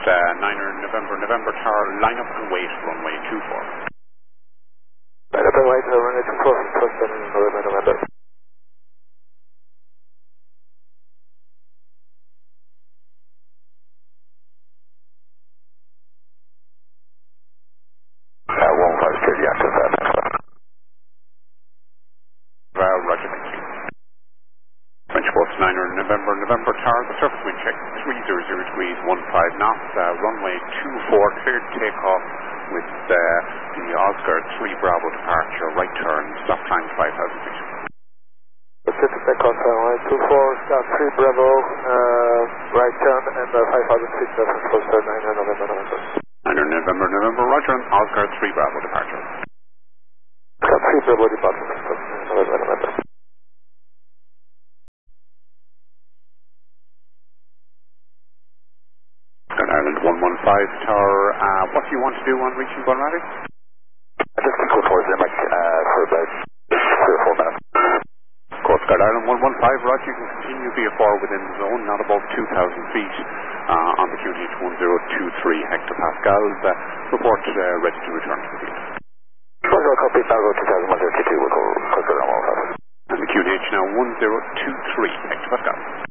Niner November Tower, line up and wait, runway 24. Line up and wait, runway 24, first November. Roger, thank you. French Bus Niner November Tower, the surface wind check 300 degrees 15 knots, runway 24, cleared takeoff with the Oscar 3 Bravo departure, right turn, stop time 5,000 feet. Pacific takeoff, runway 24, stop 3 Bravo, right turn and 5,000 feet, French Bus Niner November, roger, and Oscar 3 Bravo departure. Oscar 3 Bravo departure, French Bus November. Ireland 115 Tower, what do you want to do on reaching Bunratty? Just to go towards Limerick for about 3 or 4 minutes. Coast Guard Ireland 115, roger, you can continue VFR within the zone, not above 2,000 feet on the QNH 1023 hectopascals. Report ready to return to the field. Roger, copy, Bravo 2022, we'll go Coast Guard 115. And the QNH now 1023 hectopascals.